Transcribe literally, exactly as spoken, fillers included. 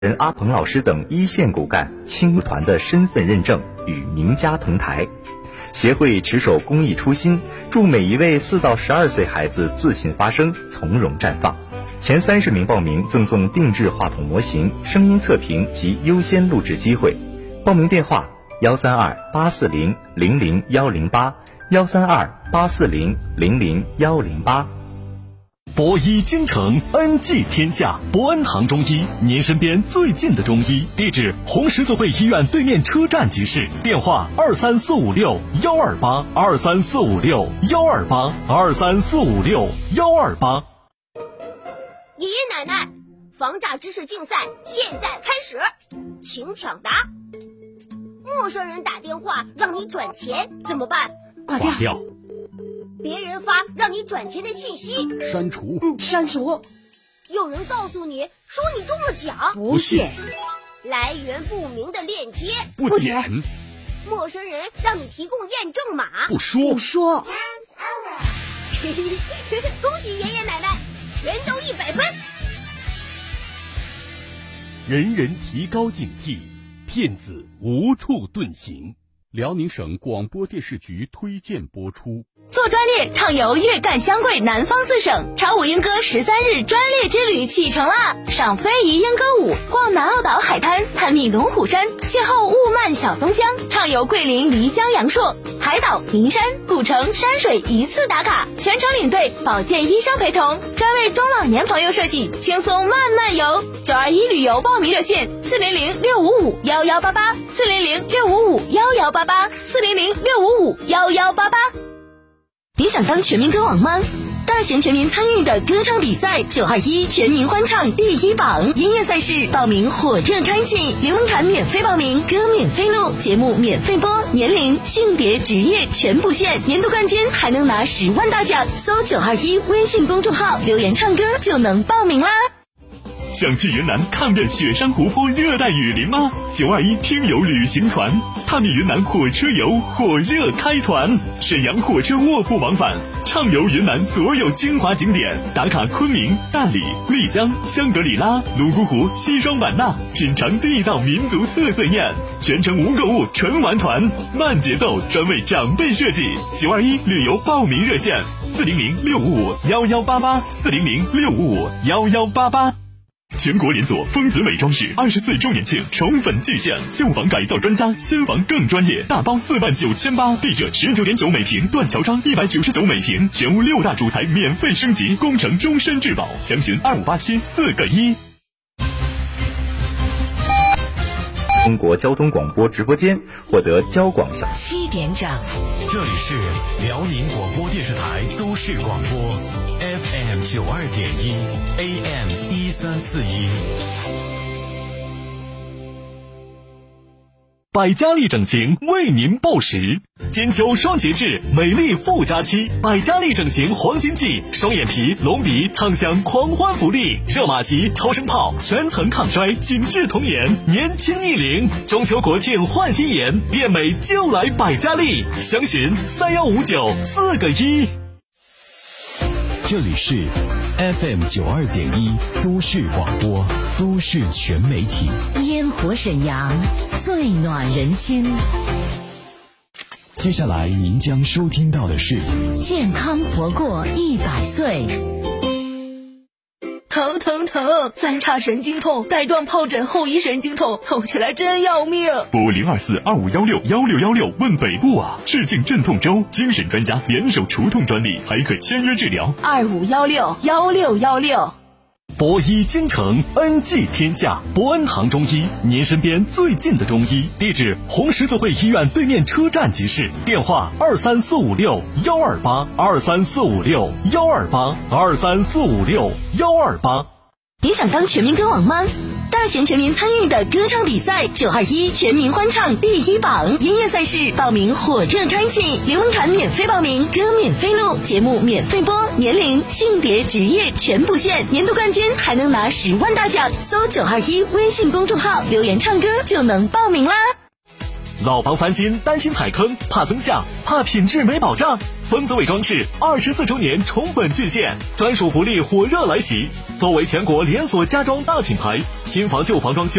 人阿鹏老师等一线骨干青团的身份认证与名家同台。协会持守公益初心，祝每一位四到十二岁孩子自信发声，从容绽放。前三十名报名赠送定制话筒模型、声音测评及优先录制机会。报名电话：幺三二八四零零零幺零八，幺三二八四零零零幺零八。 博医精诚，恩济天下。博恩堂中医，您身边最近的中医。地址：红十字会医院对面车站集市。电话：二三四五六幺二八，二三四五六幺二八，二三四五六幺二八。 爷爷奶奶，防诈知识竞赛现在开始，请抢答。陌生人打电话让你转钱怎么办？ 挂掉。 挂掉。 别人发让你转钱的信息， 删除。嗯，删除。 有人告诉你说你中了奖， 不信。 来源不明的链接， 不点。 陌生人让你提供验证码， 不说。不说。 恭喜爷爷奶奶，全都一百分。 人人提高警惕，骗子无处遁形。辽宁省广播电视局推荐播出。 做专列畅游粤赣湘桂南方四省，长舞莺歌十三日专列之旅启程啦！赏非遗莺歌舞，逛南澳岛海滩，探秘龙虎山，邂逅雾漫小东乡，畅游桂林漓江阳朔，海岛、名山、古城、山水一次打卡，全程领队保健医生陪同，专为中老年朋友设计，轻松慢慢游。九二一旅游报名热线：四零零六五五幺幺八八，四零零六五五幺幺八八，四零零六五五幺幺八八。你想当全民歌王吗？大型全民参与的歌唱比赛九二一全民欢唱第一榜音乐赛事报名火热开启，零门槛免费报名，歌免费录，节目免费播，年龄、性别、职业全不限，年度冠军还能拿十万大奖。搜九二一微信公众号留言唱歌就能报名啦。 想去云南看遍雪山湖泊、热带雨林吗？九二一听友旅行团探秘云南火车游火热开团，沈阳火车卧铺往返，畅游云南所有精华景点，打卡昆明、大理、丽江、香格里拉、泸沽湖、西双版纳，品尝地道民族特色宴，全程无购物纯玩团，慢节奏，专为长辈设计。九二一旅游报名热线：四零零六五五幺幺八八，四零零六五五幺幺八八。全国连锁丰子美装饰二十四周年庆宠粉巨献，旧房改造专家，新房更专业，大包四万九千八，地热十九点九每平，断桥窗一百九十九每平，全屋六大主台免费升级，工程终身质保，详询二五八七四个一。 中国交通广播直播间获得交广小七点整， 这里是辽宁广播电视台都市广播 F M 九二点一 A M 一三四一。 百家丽整形为您报时，金秋双节制，美丽富佳期，百家丽整形黄金季，双眼皮、隆鼻畅享狂欢福利，热玛吉、超声炮全层抗衰，紧致童颜，年轻逆龄。中秋国庆换新颜，变美就来百家丽，详询三幺五九四个一。 这里是 F M 九二点一都市广播，都市全媒体， 烟火沈阳，最暖人心。 接下来您将收听到的是健康活过一百岁。 疼疼疼，三叉神经痛，带状疱疹后遗神经痛，痛起来真要命。 拨零二四二五幺六幺六幺六问北部啊，致敬镇痛粥，精神专家联手除痛专利，还可签约治疗。 二五幺六幺六幺六。 博医精诚，恩济天下。博恩堂中医，您身边最近的中医。地址：红十字会医院对面车站集市。电话：二三四五六幺二八，二三四五六幺二八，二三四五六幺二八。 你想当全民歌王吗？大型全民参与的歌唱比赛九二一全民欢唱第一榜音乐赛事报名火热开启，零门槛免费报名，歌免费录，节目免费播，年龄、性别、职业全不限，年度冠军还能拿十万大奖。搜九二一微信公众号留言唱歌就能报名啦。 老房翻新担心踩坑，怕增项，怕品质没保障。丰泽伟装饰二十四周年宠粉巨献，专属福利火热来袭！作为全国连锁家装大品牌，新房旧房装修